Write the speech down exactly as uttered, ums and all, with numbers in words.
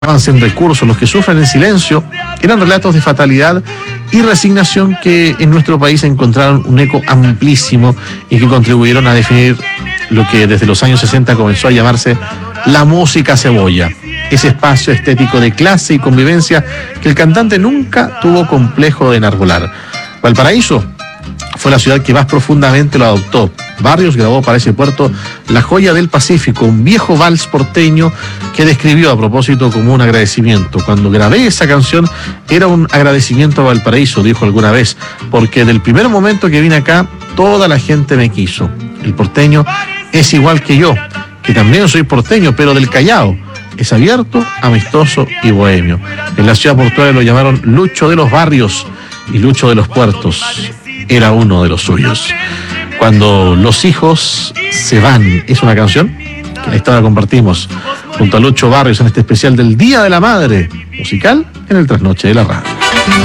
sin recursos, los que sufren en silencio, eran relatos de fatalidad y resignación que en nuestro país encontraron un eco amplísimo y que contribuyeron a definir lo que desde los años sesenta comenzó a llamarse la música cebolla, ese espacio estético de clase y convivencia que el cantante nunca tuvo complejo de enarbolar. Valparaíso fue la ciudad que más profundamente lo adoptó. Barrios grabó para ese puerto La Joya del Pacífico, un viejo vals porteño que describió a propósito como un agradecimiento. Cuando grabé esa canción era un agradecimiento a Valparaíso, dijo alguna vez, porque del primer momento que vine acá, toda la gente me quiso. El porteño es igual que yo, que también soy porteño, pero del Callao. Es abierto, amistoso y bohemio. En la ciudad portuaria lo llamaron Lucho de los Barrios y Lucho de los Puertos. Era uno de los suyos. Cuando los hijos se van, es una canción que a esta hora compartimos junto a Lucho Barrios en este especial del Día de la Madre, musical en el Trasnoche de la Radio.